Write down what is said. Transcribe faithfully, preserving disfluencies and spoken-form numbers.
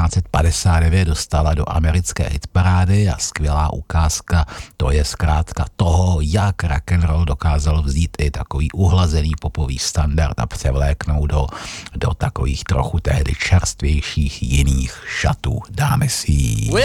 devatenáct set padesát devět dostala do americké hitparády a skvělá ukázka, to je zkrátka toho, jak rock'n'roll dokázal vzít i takový uhlazený popový standard a převléknout ho do takových trochu tehdy čerstvějších jiných šatů. Dáme si ji.